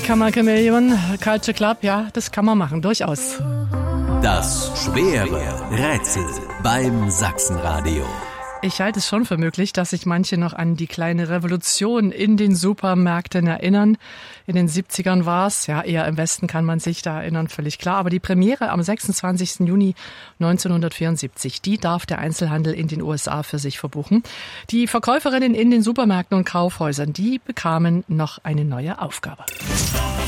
Kammer Chameleon, Culture Club, ja, das kann man machen, durchaus. Das schwere Rätsel beim Sachsenradio. Ich halte es schon für möglich, dass sich manche noch an die kleine Revolution in den Supermärkten erinnern. In den 70ern war es, ja, eher im Westen kann man sich da erinnern, völlig klar. Aber die Premiere am 26. Juni 1974, die darf der Einzelhandel in den USA für sich verbuchen. Die Verkäuferinnen in den Supermärkten und Kaufhäusern, die bekamen noch eine neue Aufgabe.